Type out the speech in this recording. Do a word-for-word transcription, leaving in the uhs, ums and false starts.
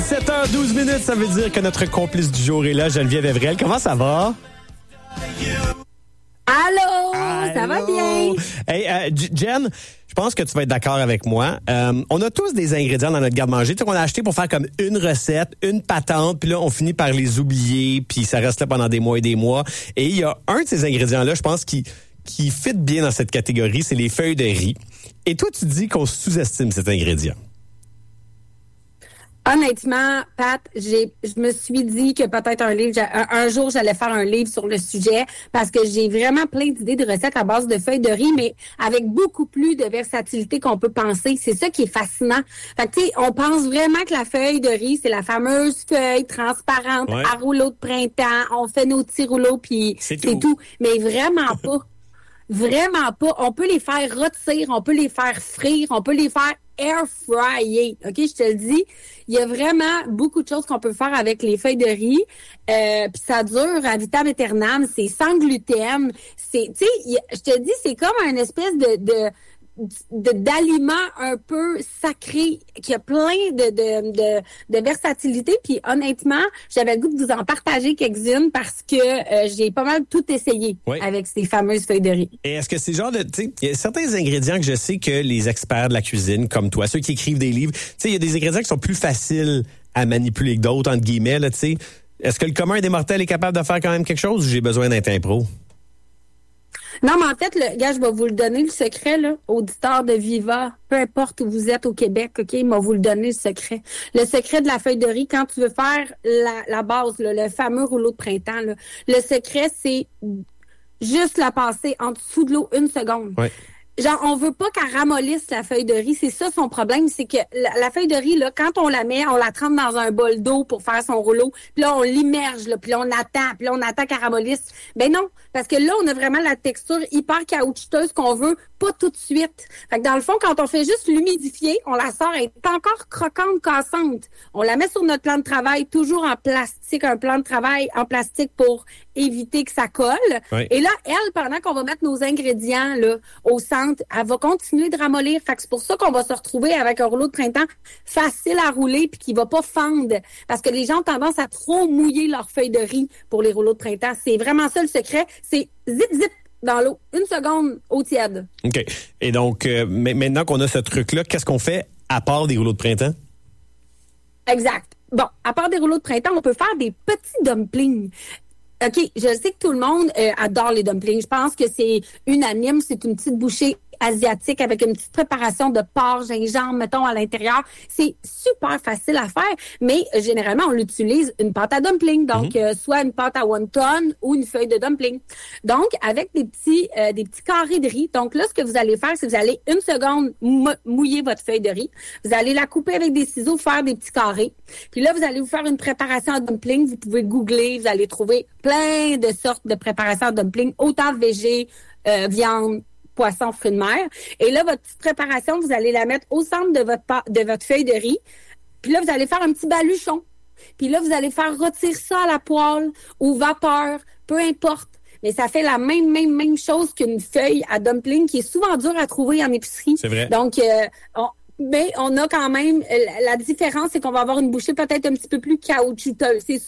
sept heures douze minutes, ça veut dire que notre complice du jour est là, Geneviève Evrel. Comment ça va? Allô, Allô? Ça va bien? Hey, euh, Jen, je pense que tu vas être d'accord avec moi. Euh, on a tous des ingrédients dans notre garde-manger qu'on a acheté pour faire comme une recette, une patente, puis là, on finit par les oublier, puis ça reste là pendant des mois et des mois. Et il y a un de ces ingrédients-là, je pense, qui, qui fit bien dans cette catégorie, c'est les feuilles de riz. Et toi, tu dis qu'on sous-estime cet ingrédient. Honnêtement, Pat, j'ai, je me suis dit que peut-être un livre, un, un jour, j'allais faire un livre sur le sujet parce que j'ai vraiment plein d'idées de recettes à base de feuilles de riz, mais avec beaucoup plus de versatilité qu'on peut penser. C'est ça qui est fascinant. Fait que, tu sais, on pense vraiment que la feuille de riz, c'est la fameuse feuille transparente ouais. à rouleau de printemps. On fait nos petits rouleaux, puis c'est, c'est tout. tout. Mais vraiment pas. Vraiment pas. On peut les faire rôtir, on peut les faire frire, on peut les faire air fryer. OK, je te le dis. Il y a vraiment beaucoup de choses qu'on peut faire avec les feuilles de riz. Euh, puis ça dure à vitam aeternam. C'est sans gluten. C'est, tu sais, je te dis, c'est comme un espèce de, de De, d'aliments un peu sacrés, qui a plein de, de, de, de versatilité. Puis honnêtement, j'avais le goût de vous en partager quelques-unes parce que euh, j'ai pas mal tout essayé oui. avec ces fameuses feuilles de riz. Et est-ce que c'est genre de, tu sais, il y a certains ingrédients que je sais que les experts de la cuisine, comme toi, ceux qui écrivent des livres, tu sais, il y a des ingrédients qui sont plus faciles à manipuler que d'autres, entre guillemets, là, tu sais. Est-ce que le commun des mortels est capable de faire quand même quelque chose ou j'ai besoin d'être un pro? Non, mais en fait, le gars, je vais vous le donner, le secret, là, auditeur de Viva, peu importe où vous êtes au Québec, OK, il va vous le donner, le secret. Le secret de la feuille de riz, quand tu veux faire la, la base, là, le fameux rouleau de printemps, là, le secret, c'est juste la passer en dessous de l'eau une seconde. Ouais. Genre, on veut pas qu'elle ramollisse la feuille de riz. C'est ça son problème, c'est que la, la feuille de riz, là, quand on la met, on la trempe dans un bol d'eau pour faire son rouleau, puis là, on l'immerge, là, puis là, on attend, puis là, on attend qu'elle ramollisse. Ben non, parce que là, on a vraiment la texture hyper caoutchouteuse qu'on veut pas tout de suite. Fait que dans le fond, quand on fait juste l'humidifier, on la sort, elle est encore croquante, cassante. On la met sur notre plan de travail, toujours en plastique, un plan de travail en plastique pour éviter que ça colle. Oui. Et là, elle, pendant qu'on va mettre nos ingrédients là au centre, elle va continuer de ramollir. Fait que c'est pour ça qu'on va se retrouver avec un rouleau de printemps facile à rouler puis qui va pas fendre. Parce que les gens ont tendance à trop mouiller leurs feuilles de riz pour les rouleaux de printemps. C'est vraiment ça le secret. C'est zip, zip dans l'eau. Une seconde eau tiède. OK. Et donc, euh, maintenant qu'on a ce truc-là, qu'est-ce qu'on fait à part des rouleaux de printemps? Exact. Bon, à part des rouleaux de printemps, on peut faire des petits dumplings. OK, je sais que tout le monde euh, adore les dumplings. Je pense que c'est unanime. C'est une petite bouchée asiatique avec une petite préparation de porc, gingembre, mettons, à l'intérieur. C'est super facile à faire, mais euh, généralement, on l'utilise une pâte à dumpling. Donc, mm-hmm. euh, soit une pâte à wonton ou une feuille de dumpling. Donc, avec des petits euh, des petits carrés de riz. Donc là, ce que vous allez faire, c'est que vous allez une seconde mou- mouiller votre feuille de riz. Vous allez la couper avec des ciseaux, faire des petits carrés. Puis là, vous allez vous faire une préparation à dumpling. Vous pouvez googler, vous allez trouver plein de sortes de préparations à dumpling, autant végé, euh, viande, poisson, fruits de mer. Et là, votre petite préparation, vous allez la mettre au centre de votre pa- de votre feuille de riz. Puis là, vous allez faire un petit baluchon. Puis là, vous allez faire rôtir ça à la poêle ou vapeur, peu importe. Mais ça fait la même, même, même chose qu'une feuille à dumpling qui est souvent dure à trouver en épicerie. C'est vrai. Donc, euh, on, mais on a quand même, la différence, c'est qu'on va avoir une bouchée peut-être un petit peu plus caoutchouteuse. C'est